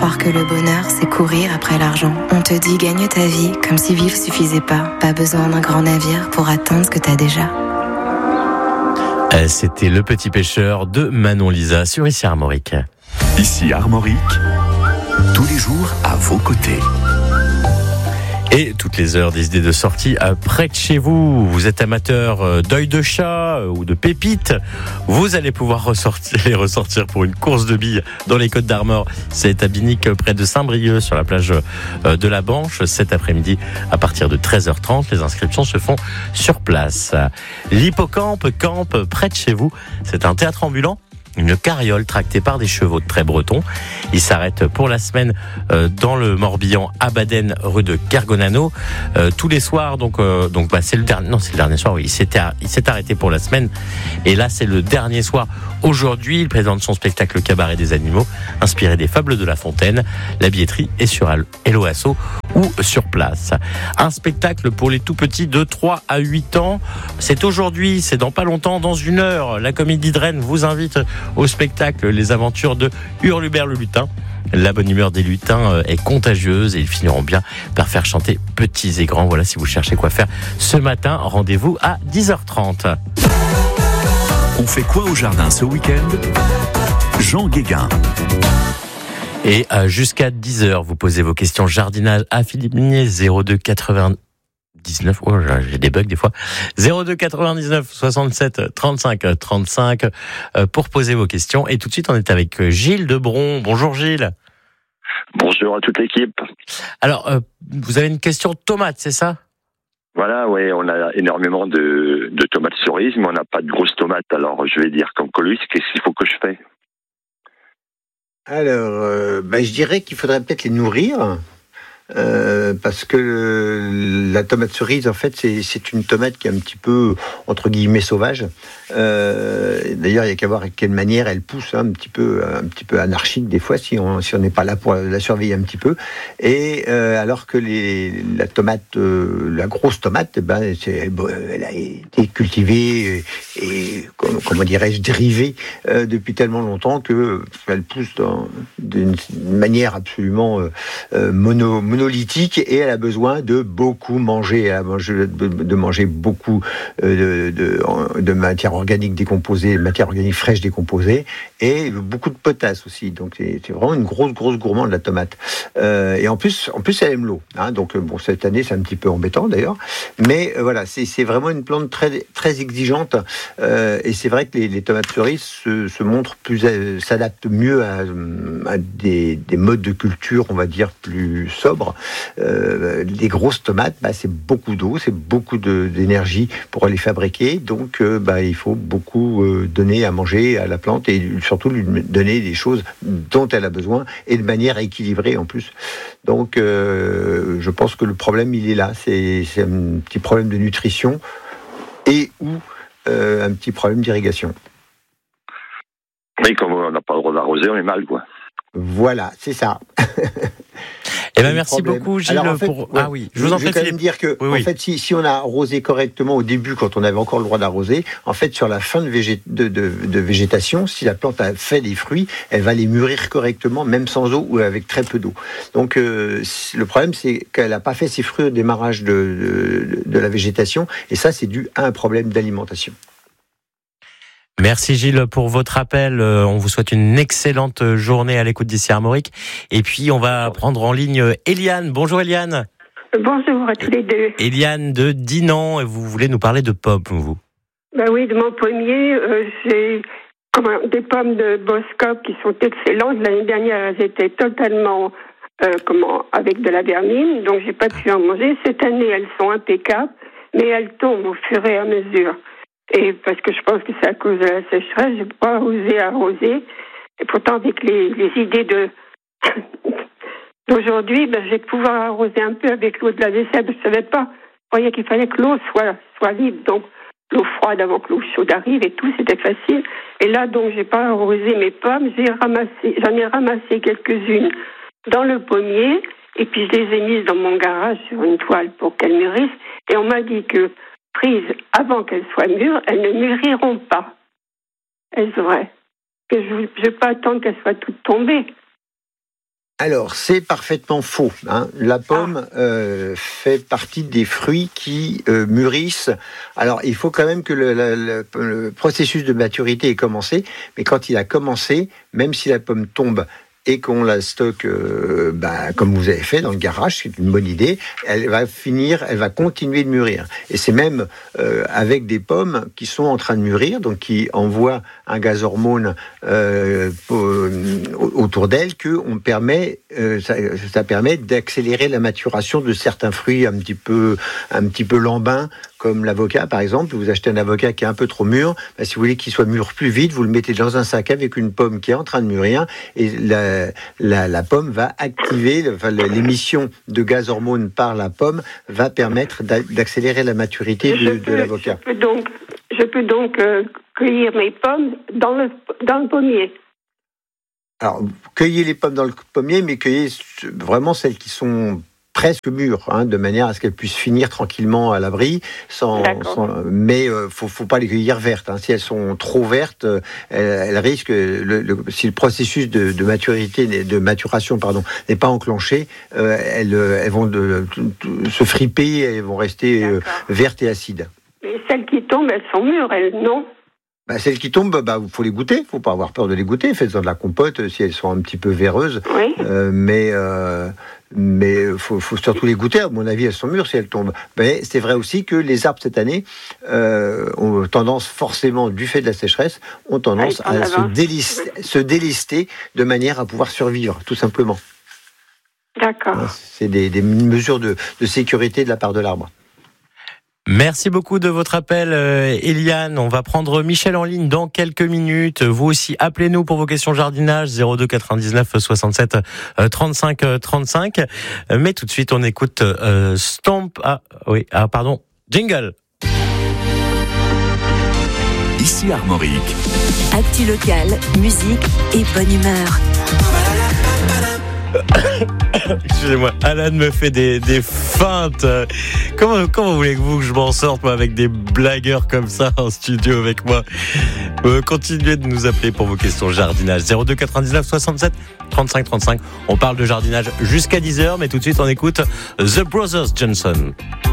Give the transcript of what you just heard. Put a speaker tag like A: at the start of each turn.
A: croire que le bonheur, c'est courir après l'argent. On te dit gagne ta vie comme si vivre suffisait pas. Pas besoin d'un grand navire pour atteindre ce que t'as déjà.
B: C'était Le Petit Pêcheur de Manon Lisa sur Ici Armorique.
C: Ici Armorique, tous les jours à vos côtés.
B: Et toutes les heures des idées de sortie près de chez vous. Vous êtes amateur d'œil de chat ou de pépites, vous allez pouvoir les ressortir pour une course de billes dans les Côtes d'Armor. C'est à Binic, près de Saint-Brieuc, sur la plage de la Banche, cet après-midi à partir de 13h30. Les inscriptions se font sur place. L'Hippocampe campe près de chez vous. C'est un théâtre ambulant. Une carriole tractée par des chevaux de trait bretons. Il s'arrête pour la semaine dans le Morbihan, à Baden, rue de Kergonano. Tous les soirs, c'est le dernier. Non, c'est le dernier soir. Oui, il s'est arrêté pour la semaine. Et là, c'est le dernier soir. Aujourd'hui, il présente son spectacle Cabaret des animaux, inspiré des fables de La Fontaine. La billetterie est sur Hello Asso ou sur place. Un spectacle pour les tout petits de 3 à 8 ans. C'est aujourd'hui, c'est dans pas longtemps, dans 1 heure. La Comédie de Rennes vous invite au spectacle Les Aventures de Hurlubert le lutin. La bonne humeur des lutins est contagieuse et ils finiront bien par faire chanter petits et grands. Voilà, si vous cherchez quoi faire ce matin, rendez-vous à 10h30.
C: On fait quoi au jardin ce week-end ? Jean Guéguin.
B: Et jusqu'à 10h, vous posez vos questions jardinage à Philippe Minier, 02 99. Oh, j'ai des bugs des fois. 02 99 67 35 35 pour poser vos questions. Et tout de suite, on est avec Gilles Debron. Bonjour Gilles.
D: Bonjour à toute l'équipe.
B: Alors, vous avez une question tomate, c'est ça ?
D: Voilà, oui, on a énormément de tomates cerises, mais on n'a pas de grosses tomates. Alors, je vais dire comme Colus, qu'est-ce qu'il faut que je fais ?
E: Alors, je dirais qu'il faudrait peut-être les nourrir. Parce que la tomate cerise, en fait, c'est une tomate qui est un petit peu, entre guillemets, sauvage. D'ailleurs, il y a qu'à voir de quelle manière elle pousse, un petit peu anarchique des fois, si on n'est pas là pour la surveiller un petit peu. Et alors que la tomate, la grosse tomate, elle a été cultivée et comment dirais-je, dérivée depuis tellement longtemps que elle pousse d'une manière absolument monolithique, et elle a besoin de beaucoup manger. Elle a de manger beaucoup de matière organique décomposée, matière organique fraîche décomposée, et beaucoup de potasse aussi. Donc c'est vraiment une grosse gourmande, la tomate. Et en plus elle aime l'eau. Donc cette année c'est un petit peu embêtant d'ailleurs, mais voilà, c'est vraiment une plante très très exigeante. Et c'est vrai que les tomates cerises se montrent s'adaptent mieux à des modes de culture, on va dire, plus sobres. Les grosses tomates, c'est beaucoup d'eau, c'est beaucoup d'énergie pour les fabriquer. Donc il faut beaucoup donner à manger à la plante, et surtout lui donner des choses dont elle a besoin, et de manière équilibrée en plus. Donc je pense que le problème il est là, c'est un petit problème de nutrition et ou un petit problème d'irrigation.
D: Oui, comme on n'a pas le droit d'arroser, on est mal, quoi.
E: Voilà, c'est ça.
B: Merci beaucoup Gilles.
E: Alors, en fait,
B: Ah oui, je vous en prie.
E: Je vais quand même dire que en fait, si on a arrosé correctement au début, quand on avait encore le droit d'arroser, en fait, sur la fin de végétation, si la plante a fait des fruits, elle va les mûrir correctement, même sans eau ou avec très peu d'eau. Donc le problème, c'est qu'elle n'a pas fait ses fruits au démarrage de la végétation, et ça, c'est dû à un problème d'alimentation.
B: Merci Gilles pour votre appel. On vous souhaite une excellente journée à l'écoute d'Ici Armorique. Et puis on va prendre en ligne Eliane. Bonjour Eliane.
F: Bonjour à tous les deux.
B: Eliane de Dinan, et vous voulez nous parler de pommes, vous ?
F: Oui, de mon pommier, j'ai des pommes de Boscop qui sont excellentes. L'année dernière, elles étaient totalement avec de la vermine, donc j'ai pas pu en manger. Cette année, elles sont impeccables, mais elles tombent au fur et à mesure. Et parce que je pense que c'est à cause de la sécheresse, j'ai pas osé arroser. Et pourtant, avec les idées d'aujourd'hui, je vais pouvoir arroser un peu avec l'eau de la vaisselle. Je savais pas. Je croyais qu'il fallait que l'eau soit libre. Donc, l'eau froide avant que l'eau chaude arrive et tout, c'était facile. Et là, donc, j'ai pas arrosé mes pommes. J'en ai ramassé quelques-unes dans le pommier. Et puis, je les ai mises dans mon garage sur une toile pour qu'elles mûrissent. Et on m'a dit que, prises avant qu'elles soient mûres, elles ne mûriront pas. Est-ce vrai? Que je ne vais pas attendre qu'elles soient toutes tombées.
E: Alors, c'est parfaitement faux. La pomme fait partie des fruits qui mûrissent. Alors, il faut quand même que le processus de maturité ait commencé. Mais quand il a commencé, même si la pomme tombe et qu'on la stocke comme vous avez fait dans le garage, c'est une bonne idée, elle va continuer de mûrir. Et c'est même avec des pommes qui sont en train de mûrir, donc qui envoient un gaz hormone autour d'elle, que ça permet d'accélérer la maturation de certains fruits un petit peu lambins, comme l'avocat par exemple. Vous achetez un avocat qui est un peu trop mûr, si vous voulez qu'il soit mûr plus vite, vous le mettez dans un sac avec une pomme qui est en train de mûrir, et la pomme va activer, l'émission de gaz hormone par la pomme va permettre d'accélérer la maturité de l'avocat.
F: Je peux donc cueillir mes pommes dans le pommier. Alors,
E: cueillez les pommes dans le pommier, mais cueillez vraiment celles qui sont presque mûres, de manière à ce qu'elles puissent finir tranquillement à l'abri, mais faut pas les cueillir vertes. Si elles sont trop vertes, elles risquent, si le processus de maturation n'est pas enclenché, elles vont se friper, elles vont rester vertes et acides.
F: Mais celles qui tombent, elles sont mûres, non ?
E: Celles qui tombent, faut les goûter. Faut pas avoir peur de les goûter. Faites-en de la compote si elles sont un petit peu véreuses. Oui. Mais faut surtout les goûter. À mon avis, elles sont mûres si elles tombent. Mais c'est vrai aussi que les arbres cette année ont tendance, forcément, du fait de la sécheresse, ont tendance à se délester de manière à pouvoir survivre, tout simplement.
F: D'accord.
E: C'est des mesures de sécurité de la part de l'arbre.
B: Merci beaucoup de votre appel, Eliane. On va prendre Michel en ligne dans quelques minutes. Vous aussi, appelez-nous pour vos questions jardinage, 02 99 67 35 35. Mais tout de suite, on écoute Stomp. Jingle.
C: Ici Armorique.
G: Actu local, musique et bonne humeur.
B: Excusez-moi, Alan me fait des feintes. Comment voulez-vous que je m'en sorte, moi, avec des blagueurs comme ça en studio avec moi? Continuez de nous appeler pour vos questions jardinage. 02 99 67 35 35. On parle de jardinage jusqu'à 10h, mais tout de suite on écoute The Brothers Johnson.